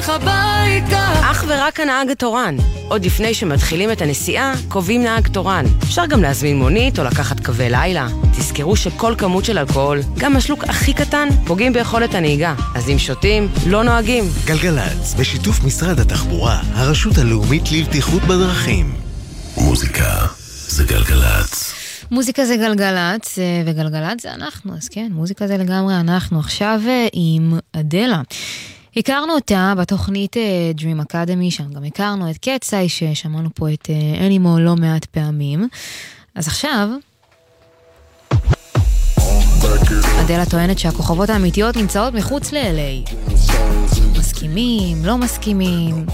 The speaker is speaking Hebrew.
לך הביתה. אך ורק הנהג התורן. עוד לפני שמתחילים את הנסיעה, קובעים נהג תורן. אפשר גם להזמין מונית או לקחת קווי לילה. תזכרו שכל כמות של אלכוהול, גם השלוק הכי קטן, פוגעים ביכולת הנהיגה. אז אם שותים, לא נוהגים. גלגלץ, בשיתוף משרד התחבורה, הרשות הלאומית לבטיחות בדרכים. מוזיקה זה גלגלץ. מוזיקה זה גלגלץ, וגלגלץ זה אנחנו, אז כן, מוזיקה זה לגמרי אנחנו. עכשיו עם אדלה. הכרנו אותה בתוכנית Dream Academy, שם גם הכרנו את קצאי, ששמענו פה את אנימו לא מעט פעמים. אז עכשיו אדלה טוענת שהכוכבות האמיתיות נמצאות מחוץ ל-LA. מסכימים, לא מסכימים,